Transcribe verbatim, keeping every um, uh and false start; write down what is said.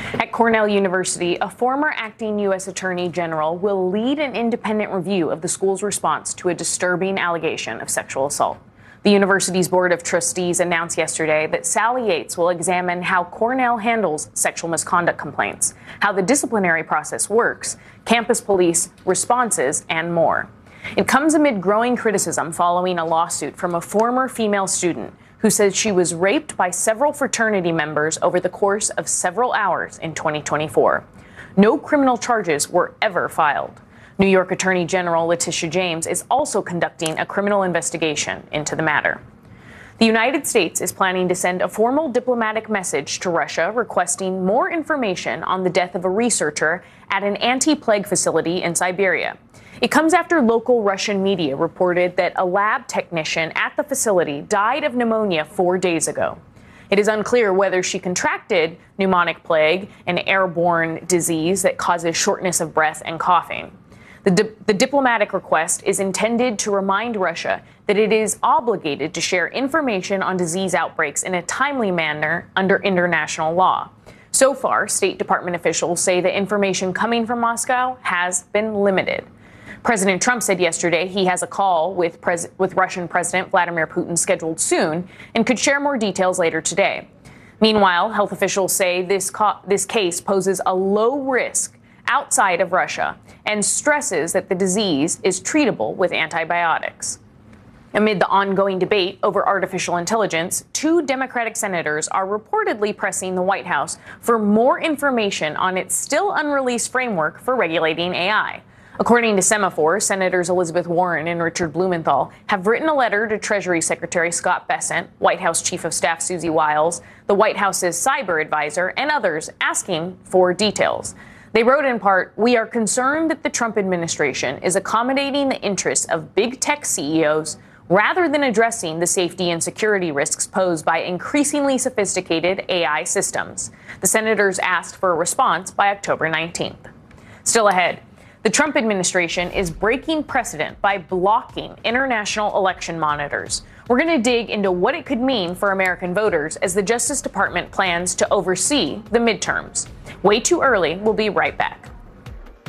At Cornell University, a former acting U S Attorney General will lead an independent review of the school's response to a disturbing allegation of sexual assault. The university's Board of Trustees announced yesterday that Sally Yates will examine how Cornell handles sexual misconduct complaints, how the disciplinary process works, campus police responses, and more. It comes amid growing criticism following a lawsuit from a former female student who says she was raped by several fraternity members over the course of several hours in twenty twenty-four. No criminal charges were ever filed. New York Attorney General Letitia James is also conducting a criminal investigation into the matter. The United States is planning to send a formal diplomatic message to Russia requesting more information on the death of a researcher at an anti-plague facility in Siberia. It comes after local Russian media reported that a lab technician at the facility died of pneumonia four days ago. It is unclear whether she contracted pneumonic plague, an airborne disease that causes shortness of breath and coughing. The, di- the diplomatic request is intended to remind Russia that it is obligated to share information on disease outbreaks in a timely manner under international law. So far, State Department officials say the information coming from Moscow has been limited. President Trump said yesterday he has a call with, pres- with Russian President Vladimir Putin scheduled soon and could share more details later today. Meanwhile, health officials say this, co- this case poses a low risk outside of Russia and stresses that the disease is treatable with antibiotics. Amid the ongoing debate over artificial intelligence, two Democratic senators are reportedly pressing the White House for more information on its still unreleased framework for regulating A I. According to Semaphore, Senators Elizabeth Warren and Richard Blumenthal have written a letter to Treasury Secretary Scott Bessent, White House Chief of Staff Susie Wiles, the White House's cyber advisor, and others asking for details. They wrote in part, "We are concerned that the Trump administration is accommodating the interests of big tech C E Os rather than addressing the safety and security risks posed by increasingly sophisticated A I systems." The senators asked for a response by October nineteenth. Still ahead, the Trump administration is breaking precedent by blocking international election monitors. We're going to dig into what it could mean for American voters as the Justice Department plans to oversee the midterms. Way too early. We'll be right back.